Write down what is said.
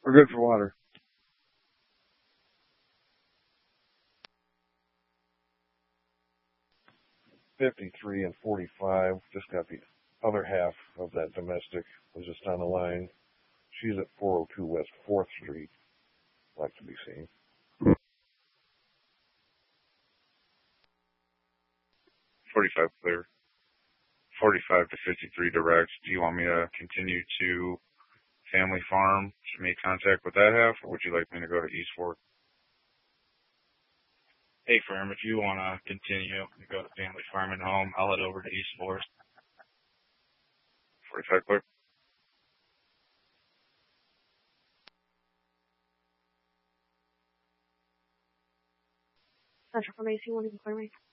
We're good for water. 53 and 45. Just got the other half of that domestic. Was just on the line. She's at 402 West 4th Street. Like to be seen. 45 clear. 45 to 53 direct. Do you want me to continue to Family Farm to make contact with that half, or would you like me to go to East Fork? Hey, Firm, if you want to continue to go to Family Farm and Home, I'll head over to East Fork. 45 clear. Central from AC, want to clear me?